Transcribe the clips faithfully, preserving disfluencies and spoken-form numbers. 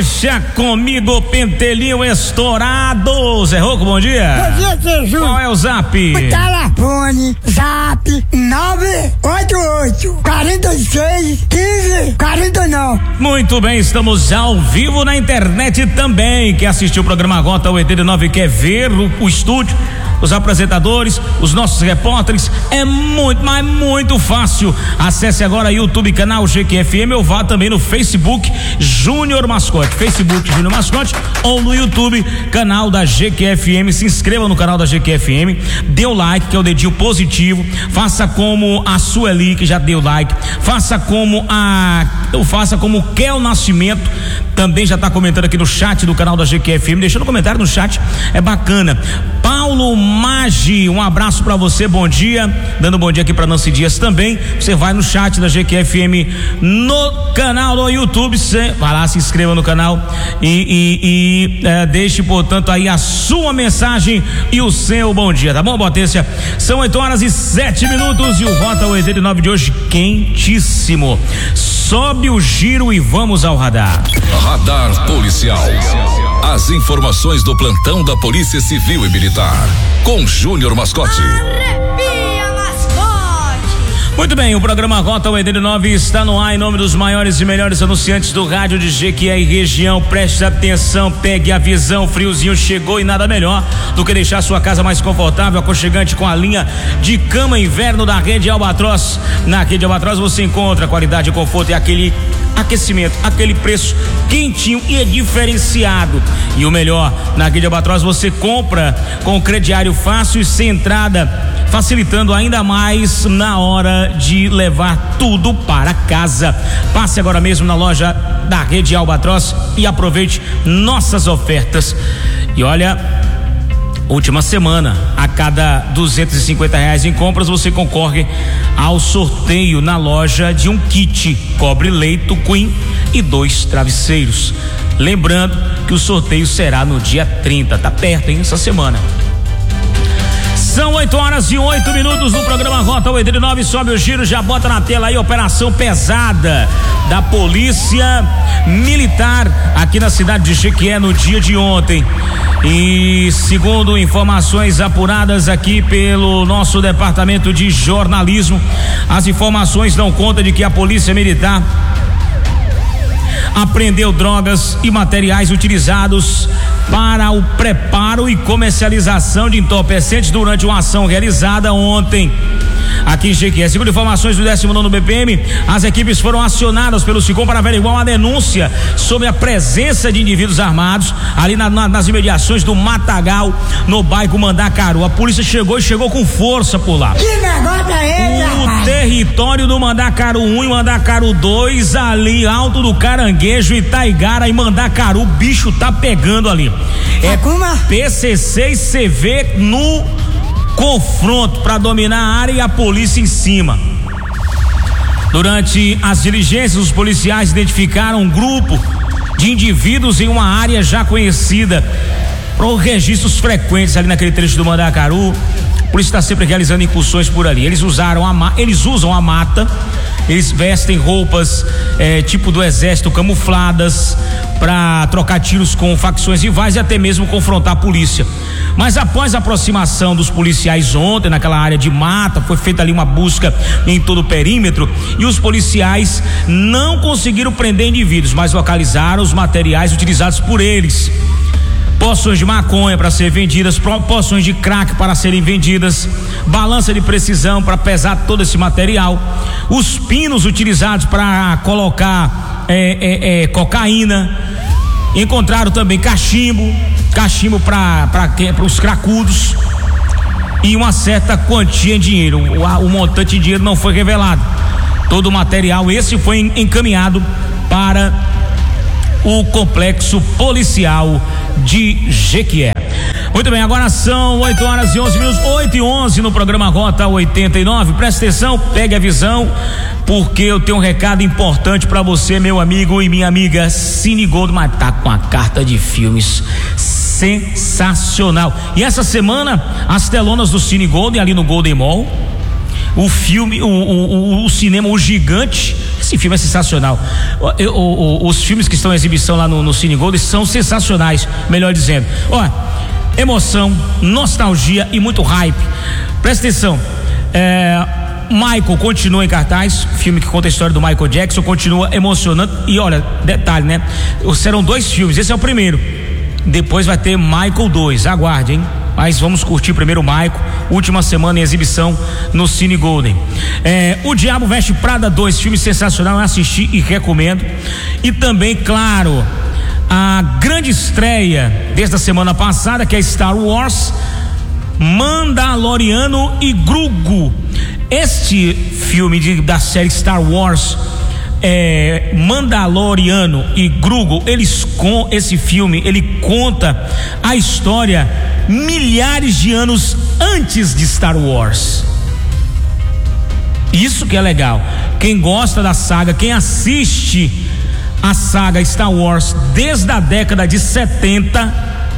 Deixa comigo, pentelinho estourado. Zé Rocco, bom dia. Bom dia, Teju. Qual é o zap? O telefone, zap, nove oito oito, quarenta e seis, quinze, quarenta e nove. Muito bem, estamos ao vivo na internet também. Quer assistir o programa Rota oitenta e nove, quer ver o, o estúdio, os apresentadores, os nossos repórteres, é muito, mas muito fácil. Acesse agora o YouTube, canal G Q F M, ou vá também no Facebook Júnior Mascote, Facebook Júnior Mascote, ou no YouTube, canal da G Q F M. Se inscreva no canal da G Q F M, dê o like, que é o dedinho positivo, faça como a Sueli, que já deu like, faça como a, eu faça como o Kel Nascimento, também já está comentando aqui no chat do canal da G Q F M, deixando um comentário no chat, é bacana. Paulo Maggi, um abraço pra você, bom dia, dando um bom dia aqui pra Nancy Dias também. Você vai no chat da G Q F M no canal do YouTube, você vai lá, se inscreva no canal e, e, e é, deixe, portanto, aí a sua mensagem e o seu bom dia, tá bom, Botência? São oito horas e sete minutos e o Rota oitenta e nove de hoje quentíssimo. Sobe o giro e vamos ao radar. Radar policial. As informações do plantão da Polícia Civil e Militar, com Júnior Mascote. Arrepia, Mascote! Muito bem, o programa Rota oitenta e nove está no ar em nome dos maiores e melhores anunciantes do rádio de Jequié e região. Preste atenção, pegue a visão, friozinho chegou e nada melhor do que deixar sua casa mais confortável, aconchegante com a linha de cama inverno da Rede Albatroz. Na Rede Albatroz você encontra qualidade, conforto e aquele aquecimento, aquele preço quentinho e diferenciado. E o melhor, na Rede Albatroz você compra com crediário fácil e sem entrada, facilitando ainda mais na hora de levar tudo para casa. Passe agora mesmo na loja da Rede Albatroz e aproveite nossas ofertas. E olha, última semana, a cada duzentos e cinquenta reais em compras você concorre ao sorteio na loja de um kit cobre leito Queen e dois travesseiros. Lembrando que o sorteio será no dia trinta, tá perto, hein, essa semana. São oito horas e oito minutos no programa Rota oitenta e nove. Sobe o giro, já bota na tela aí, operação pesada da Polícia Militar aqui na cidade de Jequié no dia de ontem. E segundo informações apuradas aqui pelo nosso departamento de jornalismo, as informações dão conta de que a Polícia Militar apreendeu drogas e materiais utilizados para o preparo e comercialização de entorpecentes durante uma ação realizada ontem aqui em Jequié. Segundo informações do décimo nono B P M, as equipes foram acionadas pelo SICOM para averiguar uma denúncia sobre a presença de indivíduos armados ali na, na, nas imediações do Matagal, no bairro Mandacaru. A polícia chegou e chegou com força por lá. Que negócio é esse, O rapaz? território do Mandacaru um e Mandacaru dois, ali alto do Caranguejo, Itaigara e Mandacaru, o bicho tá pegando ali. É P C C e C V no confronto para dominar a área e a polícia em cima. Durante as diligências, os policiais identificaram um grupo de indivíduos em uma área já conhecida por registros frequentes ali naquele trecho do Mandacaru. A polícia está sempre realizando incursões por ali. Eles usaram a eles usam a mata, eles vestem roupas é, tipo do exército, camufladas, para trocar tiros com facções rivais e até mesmo confrontar a polícia. Mas após a aproximação dos policiais ontem naquela área de mata, foi feita ali uma busca em todo o perímetro e os policiais não conseguiram prender indivíduos, mas localizaram os materiais utilizados por eles. Porções de maconha para ser vendidas, porções de crack para serem vendidas, balança de precisão para pesar todo esse material, os pinos utilizados para colocar é, é, é, cocaína. Encontraram também cachimbo, cachimbo para para os cracudos e uma certa quantia em dinheiro. O, o montante de dinheiro não foi revelado. Todo o material esse foi encaminhado para o complexo policial de Jequié. Muito bem, agora são oito horas e onze minutos, oito e onze no programa Rota oitenta e nove. Presta atenção, pegue a visão, porque eu tenho um recado importante para você, meu amigo e minha amiga Cine Gold, mas tá com a carta de filmes sensacional. E essa semana, as telonas do Cine Gold ali no Golden Mall, o filme, o, o, o cinema O Gigante, Esse filme é sensacional. O, o, o, os filmes que estão em exibição lá no, no Cine Golden são sensacionais, melhor dizendo. Ó, emoção, nostalgia e muito hype. Presta atenção. É, Michael continua em cartaz, filme que conta a história do Michael Jackson, continua emocionante. E olha, detalhe, né? Serão dois filmes, esse é o primeiro. Depois vai ter Michael dois, aguarde, hein? Mas vamos curtir primeiro o Michael, última semana em exibição no Cine Golden. É, O Diabo Veste Prada dois, filme sensacional, eu assisti e recomendo. E também, claro, a grande estreia desde a semana passada, que é Star Wars, Mandaloriano e Grogu. Este filme de, da série Star Wars, é, Mandaloriano e Grogu, eles com esse filme ele conta a história milhares de anos antes de Star Wars. Isso que é legal. Quem gosta da saga, quem assiste a saga Star Wars desde a década de setenta,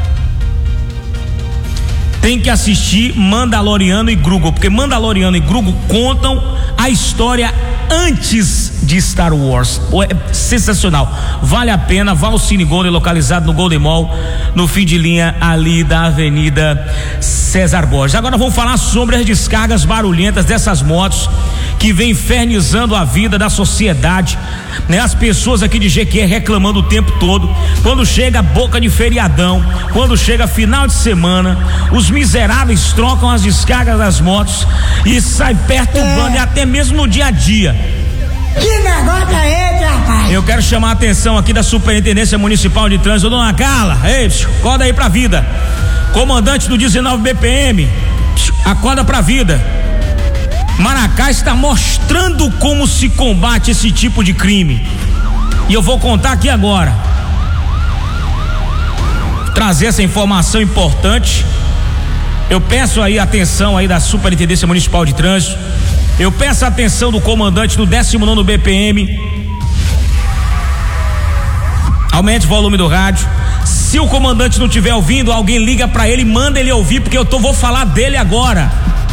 tem que assistir Mandaloriano e Grogu, porque Mandaloriano e Grogu contam a história antes de Star Wars. É sensacional, vale a pena. Vá ao Cine Golden, localizado no Golden Mall, no fim de linha ali da Avenida César Borges. Agora vamos falar sobre as descargas barulhentas dessas motos que vem infernizando a vida da sociedade, né? As pessoas aqui de Jequié reclamando o tempo todo. Quando chega boca de feriadão, quando chega final de semana, os miseráveis trocam as descargas das motos e saem perturbando, é. E até mesmo no dia a dia. Que negócio é esse, rapaz? Eu quero chamar a atenção aqui da Superintendência Municipal de Trânsito, dona Carla. Ei, acorda aí pra vida. Comandante do dezenove B P M, acorda pra vida. Maracá está mostrando como se combate esse tipo de crime. E eu vou contar aqui agora. Trazer essa informação importante. Eu peço aí a atenção aí da Superintendência Municipal de Trânsito. Eu peço a atenção do comandante do décimo nono B P M. Aumente o volume do rádio. Se o comandante não estiver ouvindo, alguém liga para ele, manda ele ouvir, porque eu tô, vou falar dele agora.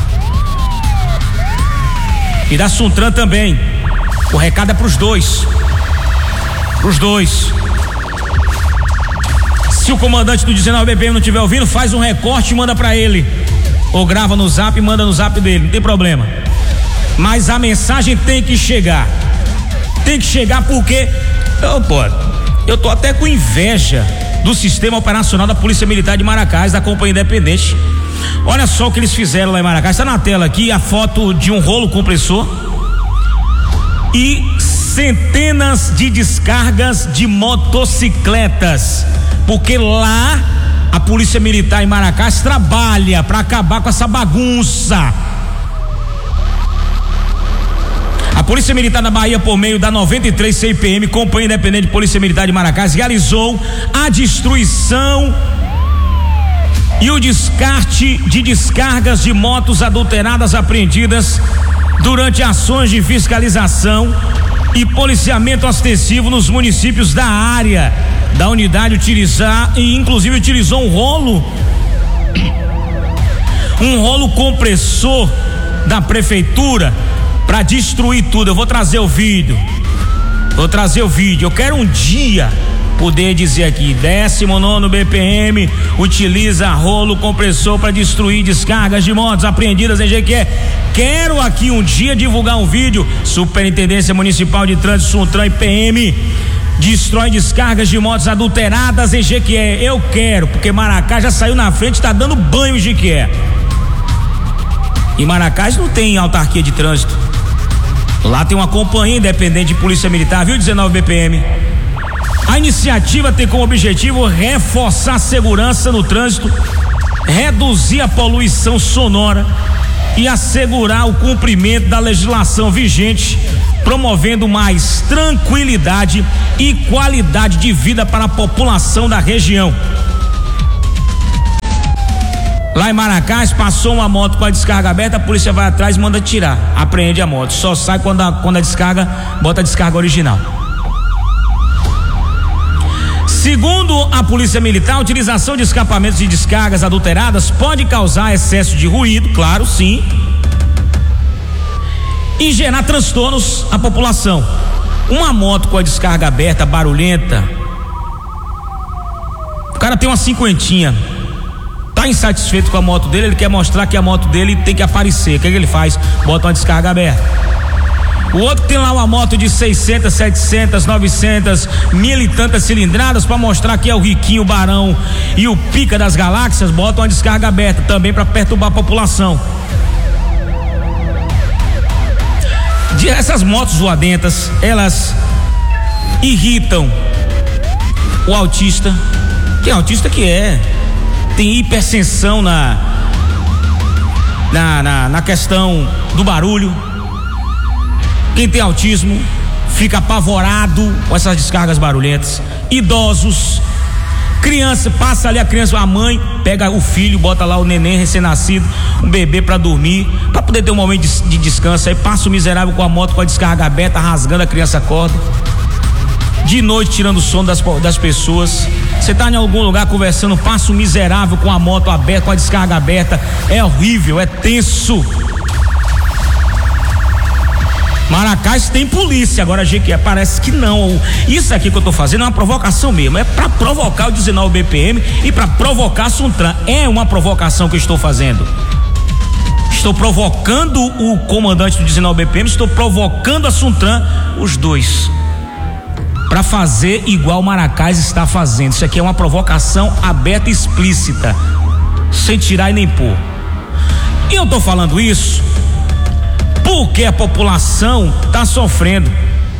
E da Suntran também. O recado é pros dois. Pros dois. Se o comandante do dezenove B P M não estiver ouvindo, faz um recorte e manda pra ele. Ou grava no zap e manda no zap dele, não tem problema. Mas a mensagem tem que chegar. Tem que chegar porque eu, pô, eu tô até com inveja do sistema operacional da Polícia Militar de Maracás, da Companhia Independente. Olha só o que eles fizeram lá em Maracás. Está na tela aqui a foto de um rolo compressor e centenas de descargas de motocicletas, porque lá a Polícia Militar em Maracás trabalha para acabar com essa bagunça. A Polícia Militar da Bahia, por meio da noventa e três C I P M, Companhia Independente de Polícia Militar de Maracás, realizou a destruição e o descarte de descargas de motos adulteradas apreendidas durante ações de fiscalização e policiamento ostensivo nos municípios da área da unidade. Utilizar e inclusive utilizou um rolo um rolo compressor da prefeitura para destruir tudo. Eu vou trazer o vídeo vou trazer o vídeo eu quero um dia poder dizer aqui, décimo nono B P M utiliza rolo compressor para destruir descargas de motos apreendidas em Jequié. Quero aqui um dia divulgar um vídeo. Superintendência Municipal de Trânsito, Suntran e P M destrói descargas de motos adulteradas em Jequié. Eu quero, porque Maracás já saiu na frente, tá dando banho em Jequié. E Maracás não tem autarquia de trânsito. Lá tem uma companhia independente de polícia militar, viu, dezenove B P M? A iniciativa tem como objetivo reforçar a segurança no trânsito, reduzir a poluição sonora e assegurar o cumprimento da legislação vigente, promovendo mais tranquilidade e qualidade de vida para a população da região. Lá em Maracás, passou uma moto com a descarga aberta, a polícia vai atrás e manda tirar, apreende a moto, só sai quando a, quando a descarga, bota a descarga original. Segundo a Polícia Militar, a utilização de escapamentos de descargas adulteradas pode causar excesso de ruído, claro, sim, e gerar transtornos à população. Uma moto com a descarga aberta, barulhenta. O cara tem uma cinquentinha. Tá insatisfeito com a moto dele, ele quer mostrar que a moto dele tem que aparecer. O que, é que ele faz? Bota uma descarga aberta. O outro tem lá uma moto de seiscentas, setecentas, novecentas, mil e tantas cilindradas para mostrar que é o riquinho, o barão e o pica das galáxias. Bota uma descarga aberta também para perturbar a população. De essas motos zoadentas, elas irritam o autista. Que autista que é? Tem hipertensão na, na, na, na questão do barulho. Quem tem autismo fica apavorado com essas descargas barulhentas. Idosos, criança, passa ali a criança, a mãe pega o filho, bota lá o neném recém-nascido, um bebê pra dormir, pra poder ter um momento de, de descanso. Aí passa o miserável com a moto com a descarga aberta, rasgando, a criança acorda. De noite tirando o sono das, das pessoas. Você tá em algum lugar conversando, passa o miserável com a moto aberta, com a descarga aberta. É horrível, é tenso. Maracás tem polícia, agora Jequié parece que não. Isso aqui que eu tô fazendo é uma provocação mesmo, é pra provocar o dezenove B P M e pra provocar a Suntran. É uma provocação que eu estou fazendo. Estou provocando o comandante do dezenove B P M, estou provocando a Suntran, os dois, pra fazer igual Maracás está fazendo. Isso aqui é uma provocação aberta e explícita, sem tirar e nem pôr. E eu tô falando isso porque a população está sofrendo.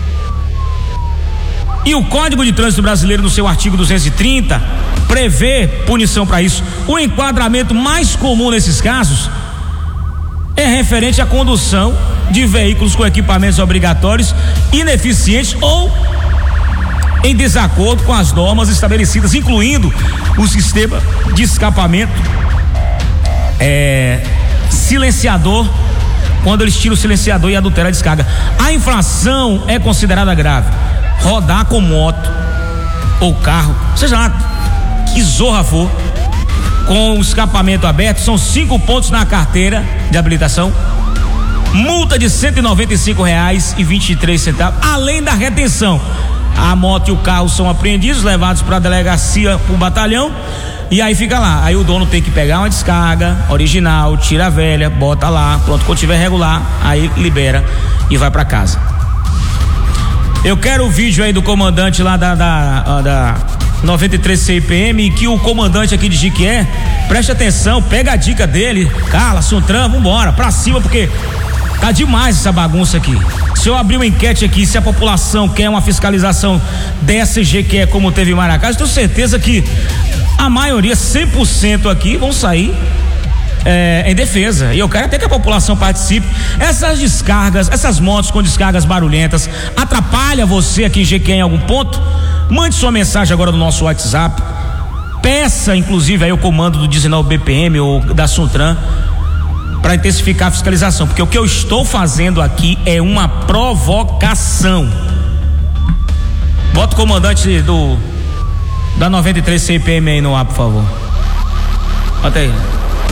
E o Código de Trânsito Brasileiro, no seu artigo duzentos e trinta, prevê punição para isso. O enquadramento mais comum nesses casos é referente à condução de veículos com equipamentos obrigatórios ineficientes ou em desacordo com as normas estabelecidas, incluindo o sistema de escapamento é, silenciador, quando eles tiram o silenciador e adulteram a descarga. A infração é considerada grave. Rodar com moto ou carro, seja lá que zorra for, com o escapamento aberto, são cinco pontos na carteira de habilitação, multa de cento e noventa e cinco reais e vinte e três centavos, além da retenção. A moto e o carro são apreendidos, levados para a delegacia, para o batalhão, e aí fica lá. Aí o dono tem que pegar uma descarga original, tira a velha, bota lá, pronto, quando tiver regular, aí libera e vai para casa. Eu quero o vídeo aí do comandante lá da, da, da noventa e três C I P M, que o comandante aqui de Jequié, preste atenção, pega a dica dele, Carla, Suntran, vambora, pra cima, porque tá demais essa bagunça aqui. Se eu abrir uma enquete aqui, se a população quer uma fiscalização dessa Jequié como teve em Maracás, tenho certeza que a maioria, cem por cento aqui, vão sair é, em defesa. E eu quero até que a população participe. Essas descargas, essas motos com descargas barulhentas, atrapalha você aqui em Jequié em algum ponto? Mande sua mensagem agora no nosso WhatsApp. Peça, inclusive, aí o comando do dezenove B P M ou da Suntran para intensificar a fiscalização, porque o que eu estou fazendo aqui é uma provocação. Bota o comandante do da noventa e três C I P M aí no ar, por favor. Bota aí.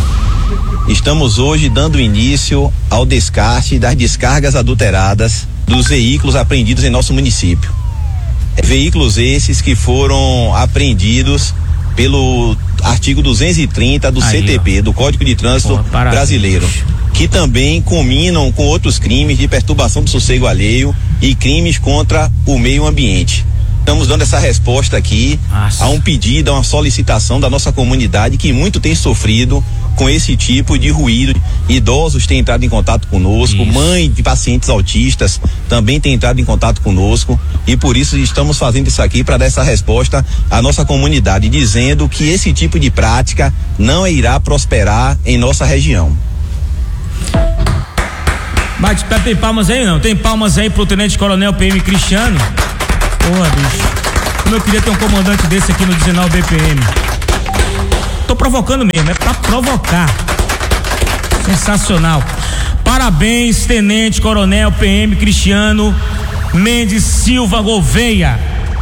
Estamos hoje dando início ao descarte das descargas adulteradas dos veículos apreendidos em nosso município. Veículos esses que foram apreendidos pelo artigo duzentos e trinta do aí, C T P, ó, do Código de Trânsito Pô, Brasileiro, que também combinam com outros crimes de perturbação do sossego alheio e crimes contra o meio ambiente. Estamos dando essa resposta aqui Nossa. a um pedido, a uma solicitação da nossa comunidade que muito tem sofrido com esse tipo de ruído. Idosos têm entrado em contato conosco, isso. Mãe de pacientes autistas também tem entrado em contato conosco, e por isso estamos fazendo isso aqui para dar essa resposta à nossa comunidade, dizendo que esse tipo de prática não irá prosperar em nossa região. Mas tem palmas aí não? Tem palmas aí pro Tenente Coronel P M Cristiano? Porra, bicho, como eu queria ter um comandante desse aqui no dezenove B P M. Tô provocando mesmo, é pra provocar. Sensacional. Parabéns, Tenente Coronel P M Cristiano Mendes Silva Gouveia.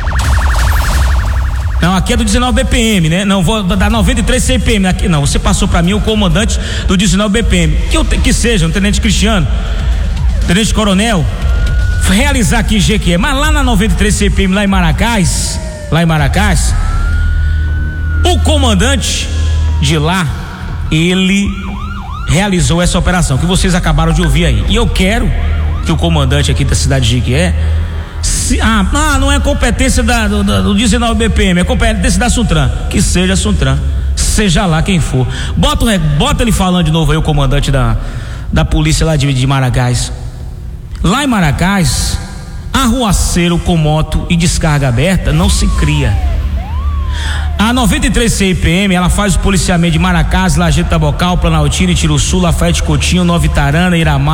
Não, aqui é do dezenove B P M, né? Não, vou da noventa e três C I P M. Aqui não, você passou pra mim o comandante do dezenove B P M. Que, eu, que seja, um Tenente Cristiano, Tenente Coronel, realizar aqui em Jequié, mas lá na noventa e três C P M, lá em Maracás, lá em Maracás, o comandante de lá, ele realizou essa operação que vocês acabaram de ouvir aí. E eu quero que o comandante aqui da cidade de Jequié, se, ah, ah, não é competência da, do, do dezenove B P M, é competência da Sutran, que seja a Sutran, seja lá quem for. Bota, bota ele falando de novo aí, o comandante da, da polícia lá de, de Maracás. Lá em Maracás, arruaceiro com moto e descarga aberta não se cria. A noventa e três C I P M, ela faz o policiamento de Maracás, Lajeado Tabocal, Planaltina, Itiruçu, Lafayette, Coutinho, Nova Itarana, Iramar,